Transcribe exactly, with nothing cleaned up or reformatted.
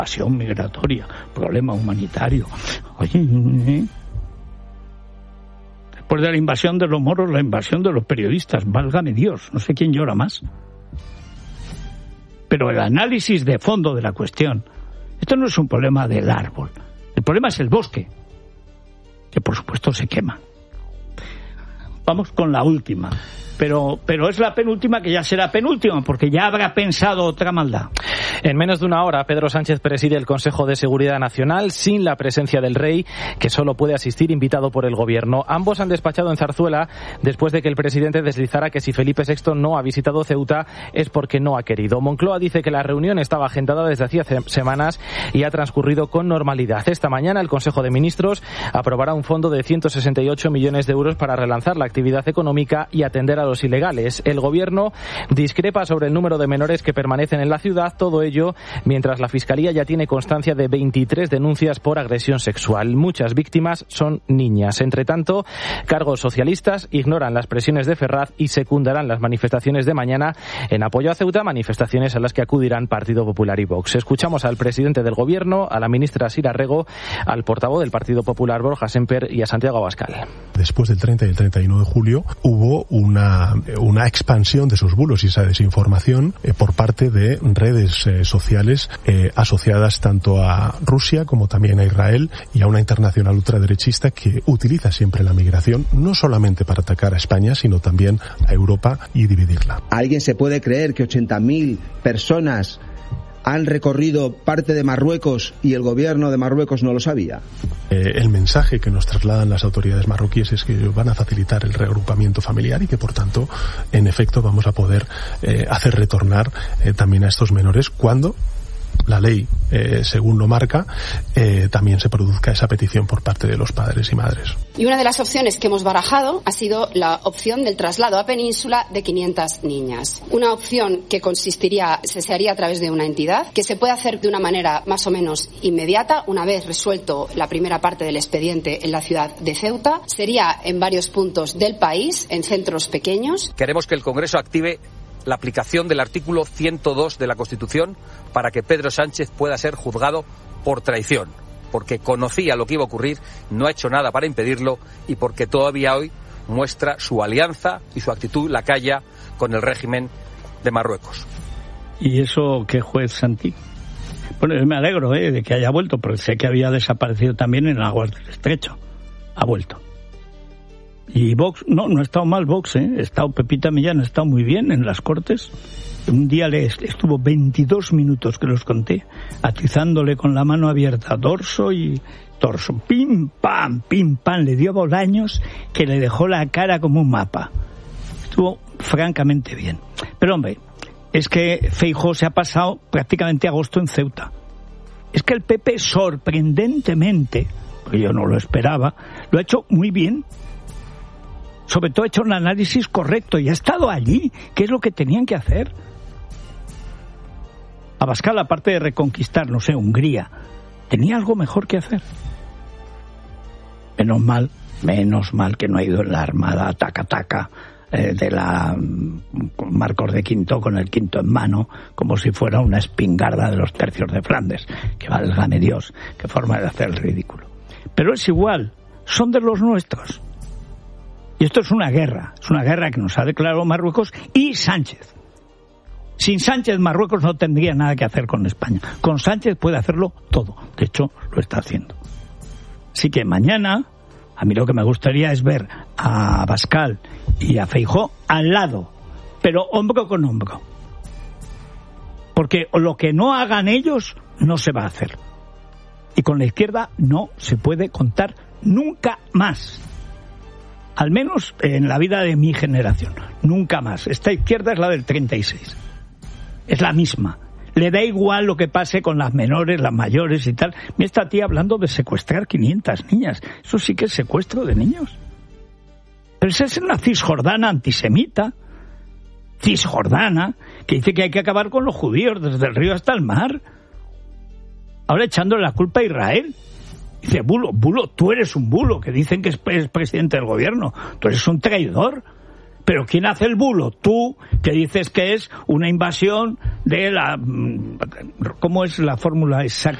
invasión migratoria, problema humanitario. Oye, ¿eh? Después de la invasión de los moros, la invasión de los periodistas, válgame Dios, no sé quién llora más. Pero el análisis de fondo de la cuestión, esto no es un problema del árbol, el problema es el bosque, que por supuesto se quema. Vamos con la última. Pero, pero es la penúltima que ya será penúltima, porque ya habrá pensado otra maldad. En menos de una hora, Pedro Sánchez preside el Consejo de Seguridad Nacional sin la presencia del rey, que solo puede asistir invitado por el gobierno. Ambos han despachado en Zarzuela después de que el presidente deslizara que si Felipe sexto no ha visitado Ceuta es porque no ha querido. Moncloa dice que la reunión estaba agendada desde hacía semanas y ha transcurrido con normalidad. Esta mañana el Consejo de Ministros aprobará un fondo de ciento sesenta y ocho millones de euros para relanzar la actividad económica y atender a los ilegales. El gobierno discrepa sobre el número de menores que permanecen en la ciudad, todo ello mientras la Fiscalía ya tiene constancia de veintitrés denuncias por agresión sexual. Muchas víctimas son niñas. Entre tanto, cargos socialistas ignoran las presiones de Ferraz y secundarán las manifestaciones de mañana en apoyo a Ceuta, manifestaciones a las que acudirán Partido Popular y Vox. Escuchamos al presidente del gobierno, a la ministra Sira Rego, al portavoz del Partido Popular Borja Sémper y a Santiago Abascal. Después del treinta y el treinta y uno de julio hubo una una expansión de esos bulos y esa desinformación eh, por parte de redes eh, sociales eh, asociadas tanto a Rusia como también a Israel y a una internacional ultraderechista que utiliza siempre la migración no solamente para atacar a España, sino también a Europa y dividirla. ¿Alguien se puede creer que ochenta mil personas han recorrido parte de Marruecos y el gobierno de Marruecos no lo sabía? Eh, el mensaje que nos trasladan las autoridades marroquíes es que van a facilitar el reagrupamiento familiar y que, por tanto, en efecto, vamos a poder eh, hacer retornar eh, también a estos menores cuando la ley, eh, según lo marca, eh, también se produzca esa petición por parte de los padres y madres. Y una de las opciones que hemos barajado ha sido la opción del traslado a Península de quinientas niñas. Una opción que consistiría, se, se haría a través de una entidad, que se puede hacer de una manera más o menos inmediata, una vez resuelto la primera parte del expediente en la ciudad de Ceuta. Sería en varios puntos del país, en centros pequeños. Queremos que el Congreso active la aplicación del artículo ciento dos de la Constitución para que Pedro Sánchez pueda ser juzgado por traición, porque conocía lo que iba a ocurrir, no ha hecho nada para impedirlo y porque todavía hoy muestra su alianza y su actitud lacaya con el régimen de Marruecos. ¿Y eso qué juez, Santi? Bueno, yo me alegro ¿eh? de que haya vuelto, porque sé que había desaparecido también en aguas del Estrecho. Ha vuelto. Y Vox, no, no ha estado mal Vox, ¿eh? Ha estado Pepita Millán, ha estado muy bien en las Cortes. Un día le estuvo veintidós minutos, que los conté, atizándole con la mano abierta dorso y torso. Pim, pam, pim, pam, le dio bolaños que le dejó la cara como un mapa. Estuvo francamente bien. Pero hombre, es que Feijóo se ha pasado prácticamente agosto en Ceuta. Es que el P P, sorprendentemente, porque yo no lo esperaba, lo ha hecho muy bien. Sobre todo ha hecho un análisis correcto y ha estado allí, que es lo que tenían que hacer. Abascal, aparte de reconquistar, no sé, Hungría, tenía algo mejor que hacer. Menos mal, menos mal que no ha ido en la armada taca-taca eh, de la Marcos de Quinto con el quinto en mano, como si fuera una espingarda de los tercios de Flandes. Que válgame Dios, qué forma de hacer el ridículo. Pero es igual, son de los nuestros. Y esto es una guerra, es una guerra que nos ha declarado Marruecos y Sánchez. Sin Sánchez, Marruecos no tendría nada que hacer con España. Con Sánchez puede hacerlo todo. De hecho, lo está haciendo. Así que mañana, a mí lo que me gustaría es ver a Abascal y a Feijóo al lado, pero hombro con hombro. Porque lo que no hagan ellos, no se va a hacer. Y con la izquierda no se puede contar nunca más. Al menos en la vida de mi generación. Nunca más. Esta izquierda es la del treinta y seis. Es la misma. Le da igual lo que pase con las menores, las mayores y tal. Me está tía hablando de secuestrar quinientas niñas. Eso sí que es secuestro de niños. Pero esa es una cisjordana antisemita. Cisjordana, que dice que hay que acabar con los judíos desde el río hasta el mar. Ahora echándole la culpa a Israel. Dice, bulo, bulo, tú eres un bulo, que dicen que es presidente del gobierno. Tú eres un traidor. Pero ¿quién hace el bulo? Tú, que dices que es una invasión de la... ¿Cómo es la fórmula exacta?